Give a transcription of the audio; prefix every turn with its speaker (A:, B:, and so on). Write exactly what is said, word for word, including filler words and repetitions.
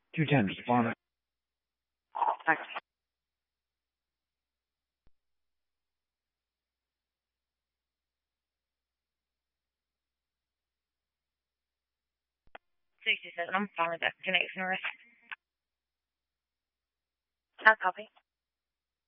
A: two ten, respond.
B: Thanks. sixty-seven, I'm fine with that. Connection risk. I'll copy.